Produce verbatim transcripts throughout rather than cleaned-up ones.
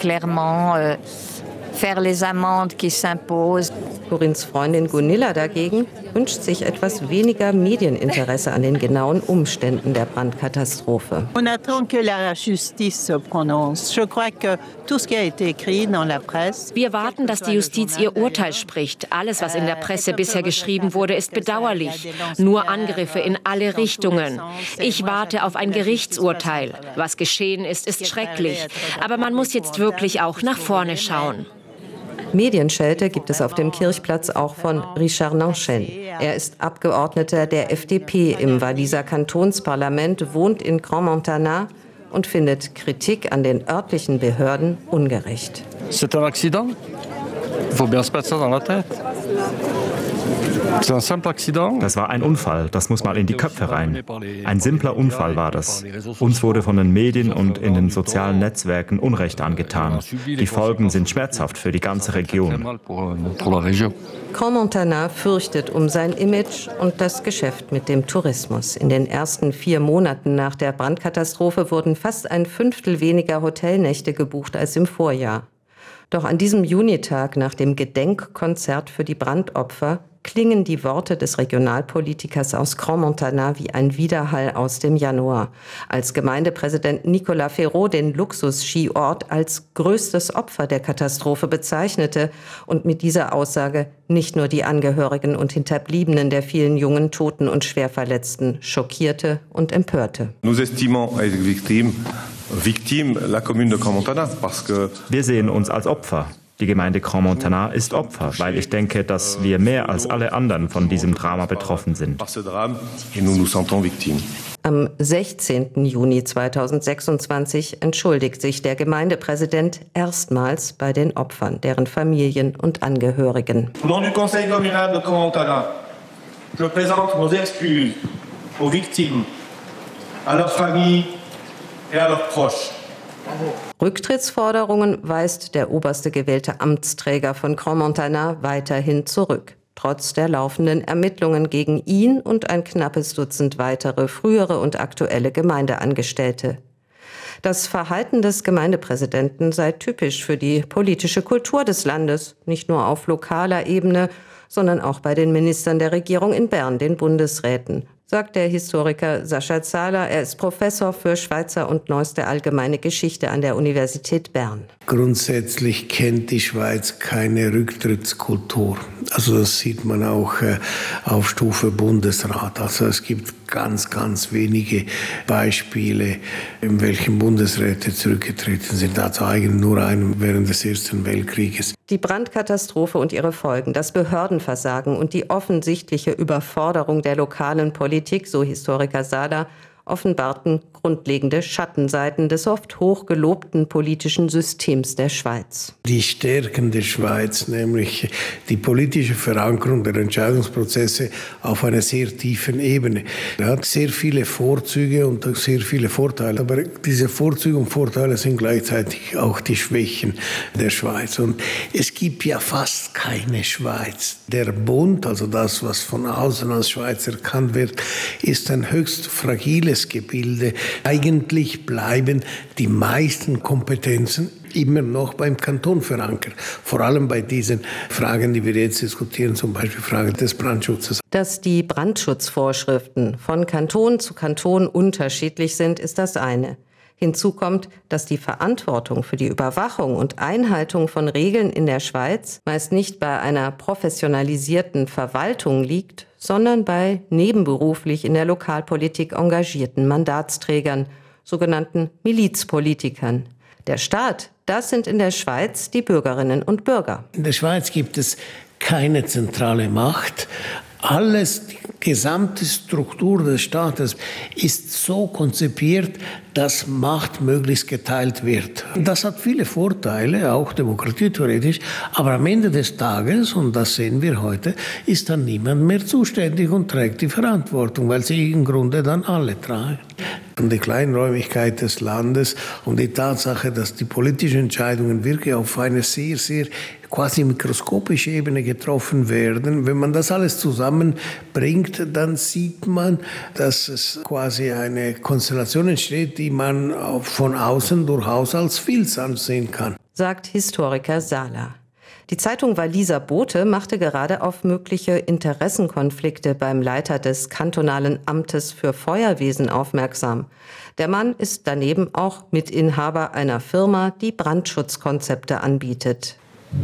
clairement euh, faire les amendes qui s'imposent. Corins Freundin Gunilla dagegen wünscht sich etwas weniger Medieninteresse an den genauen Umständen der Brandkatastrophe. On attend que la justice se prononce. Je crois que tout ce qui a été écrit dans la presse. Wir warten, dass die Justiz ihr Urteil spricht. Alles, was in der Presse bisher geschrieben wurde, ist bedauerlich. Nur Angriffe in alle Richtungen. Ich warte auf ein Gerichtsurteil. Was geschehen ist, ist schrecklich. Aber man muss jetzt wirklich auch nach vorne schauen. Medienschelte gibt es auf dem Kirchplatz auch von Richard Nanchen. Er ist Abgeordneter der F D P im Walliser Kantonsparlament, wohnt in Grand Montana und findet Kritik an den örtlichen Behörden ungerecht. C'est un accident. Il faut bien se mettre ça dans la tête. Das war ein Unfall, das muss mal in die Köpfe rein. Ein simpler Unfall war das. Uns wurde von den Medien und in den sozialen Netzwerken Unrecht angetan. Die Folgen sind schmerzhaft für die ganze Region. Grand Montana fürchtet um sein Image und das Geschäft mit dem Tourismus. In den ersten vier Monaten nach der Brandkatastrophe wurden fast ein Fünftel weniger Hotelnächte gebucht als im Vorjahr. Doch an diesem Junitag nach dem Gedenkkonzert für die Brandopfer klingen die Worte des Regionalpolitikers aus Grand Montana wie ein Widerhall aus dem Januar, als Gemeindepräsident Nicolas Ferraud den Luxus-Skiort als größtes Opfer der Katastrophe bezeichnete und mit dieser Aussage nicht nur die Angehörigen und Hinterbliebenen der vielen jungen Toten und Schwerverletzten schockierte und empörte. Nous estimons être victimes, victime la commune de Grand Montana, parce que wir sehen uns als Opfer. Die Gemeinde Grand Montana ist Opfer, weil ich denke, dass wir mehr als alle anderen von diesem Drama betroffen sind. Am sechzehnten Juni zweitausendsechsundzwanzig entschuldigt sich der Gemeindepräsident erstmals bei den Opfern, deren Familien und Angehörigen. Au nom du Conseil communal de Grand Montana, je présente nos excuses aux victimes, à leurs familles et à leurs proches. Rücktrittsforderungen weist der oberste gewählte Amtsträger von Grand Montana weiterhin zurück, trotz der laufenden Ermittlungen gegen ihn und ein knappes Dutzend weitere frühere und aktuelle Gemeindeangestellte. Das Verhalten des Gemeindepräsidenten sei typisch für die politische Kultur des Landes, nicht nur auf lokaler Ebene, sondern auch bei den Ministern der Regierung in Bern, den Bundesräten, sagt der Historiker Sascha Zahler. Er ist Professor für Schweizer und neueste allgemeine Geschichte an der Universität Bern. Grundsätzlich kennt die Schweiz keine Rücktrittskultur. Also das sieht man auch äh, auf Stufe Bundesrat. Also es gibt ganz, ganz wenige Beispiele, in welchen Bundesräte zurückgetreten sind. Also eigentlich nur einen während des Ersten Weltkrieges. Die Brandkatastrophe und ihre Folgen, das Behördenversagen und die offensichtliche Überforderung der lokalen Politik, so Historiker Sada, offenbarten grundlegende Schattenseiten des oft hochgelobten politischen Systems der Schweiz. Die Stärken der Schweiz, nämlich die politische Verankerung der Entscheidungsprozesse auf einer sehr tiefen Ebene, hat sehr viele Vorzüge und sehr viele Vorteile. Aber diese Vorzüge und Vorteile sind gleichzeitig auch die Schwächen der Schweiz. Und es gibt ja fast keine Schweiz. Der Bund, also das, was von außen als Schweiz erkannt wird, ist ein höchst fragiles Gebilde. Eigentlich bleiben die meisten Kompetenzen immer noch beim Kanton verankert. Vor allem bei diesen Fragen, die wir jetzt diskutieren, zum Beispiel Frage des Brandschutzes. Dass die Brandschutzvorschriften von Kanton zu Kanton unterschiedlich sind, ist das eine. Hinzu kommt, dass die Verantwortung für die Überwachung und Einhaltung von Regeln in der Schweiz meist nicht bei einer professionalisierten Verwaltung liegt, sondern bei nebenberuflich in der Lokalpolitik engagierten Mandatsträgern, sogenannten Milizpolitikern. Der Staat, das sind in der Schweiz die Bürgerinnen und Bürger. In der Schweiz gibt es keine zentrale Macht. Alles, die gesamte Struktur des Staates ist so konzipiert, dass Macht möglichst geteilt wird. Das hat viele Vorteile, auch demokratietheoretisch, aber am Ende des Tages, und das sehen wir heute, ist dann niemand mehr zuständig und trägt die Verantwortung, weil sie im Grunde dann alle tragen. Und die Kleinräumigkeit des Landes und die Tatsache, dass die politischen Entscheidungen wirklich auf einer sehr, sehr quasi mikroskopische Ebene getroffen werden. Wenn man das alles zusammenbringt, dann sieht man, dass es quasi eine Konstellation entsteht, die man von außen durchaus als Filz ansehen kann. sagt Historiker Sala. Die Zeitung Walliser Bote machte gerade auf mögliche Interessenkonflikte beim Leiter des kantonalen Amtes für Feuerwesen aufmerksam. Der Mann ist daneben auch Mitinhaber einer Firma, die Brandschutzkonzepte anbietet.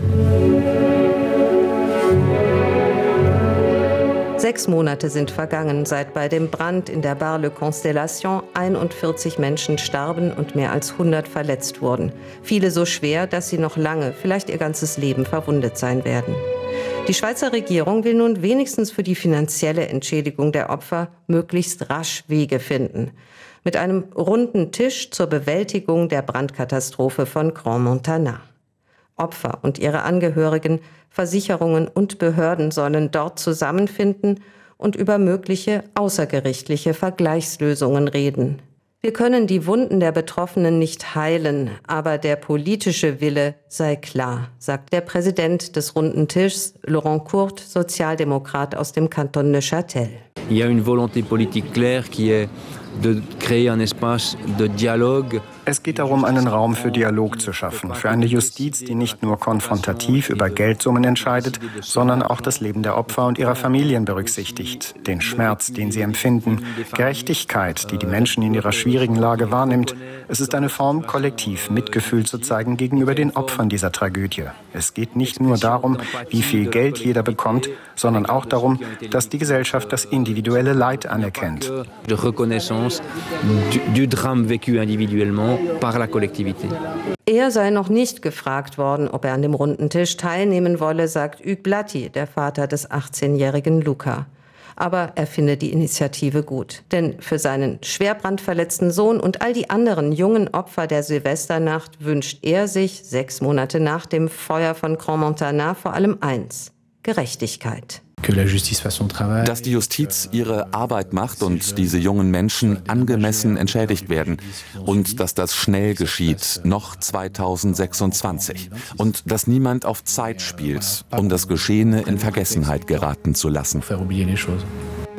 Sechs Monate sind vergangen, seit bei dem Brand in der Bar-Le Constellation einundvierzig Menschen starben und mehr als hundert verletzt wurden. Viele so schwer, dass sie noch lange, vielleicht ihr ganzes Leben verwundet sein werden. Die Schweizer Regierung will nun wenigstens für die finanzielle Entschädigung der Opfer möglichst rasch Wege finden. Mit einem runden Tisch zur Bewältigung der Brandkatastrophe von Grand Montana. Opfer und ihre Angehörigen, Versicherungen und Behörden sollen dort zusammenfinden und über mögliche außergerichtliche Vergleichslösungen reden. Wir können die Wunden der Betroffenen nicht heilen, aber der politische Wille sei klar, sagt der Präsident des Runden Tischs, Laurent Court, Sozialdemokrat aus dem Kanton Neuchâtel. Il y a une volonté politique claire qui est de créer un espace de dialogue. Es geht darum, einen Raum für Dialog zu schaffen, für eine Justiz, die nicht nur konfrontativ über Geldsummen entscheidet, sondern auch das Leben der Opfer und ihrer Familien berücksichtigt, den Schmerz, den sie empfinden, Gerechtigkeit, die die Menschen in ihrer schwierigen Lage wahrnimmt. Es ist eine Form, kollektiv Mitgefühl zu zeigen gegenüber den Opfern dieser Tragödie. Es geht nicht nur darum, wie viel Geld jeder bekommt, sondern auch darum, dass die Gesellschaft das individuelle Leid anerkennt. De reconnaissance du, du drame vécu individuellement par la collectivité. Er sei noch nicht gefragt worden, ob er an dem runden Tisch teilnehmen wolle, sagt Hugues Blatti, der Vater des achtzehnjährigen Luca. Aber er findet die Initiative gut. Denn für seinen schwer brandverletzten Sohn und all die anderen jungen Opfer der Silvesternacht wünscht er sich sechs Monate nach dem Feuer von Grand Montana vor allem eins: Gerechtigkeit. Dass die Justiz ihre Arbeit macht und diese jungen Menschen angemessen entschädigt werden. Und dass das schnell geschieht, noch zweitausendsechsundzwanzig. Und dass niemand auf Zeit spielt, um das Geschehene in Vergessenheit geraten zu lassen.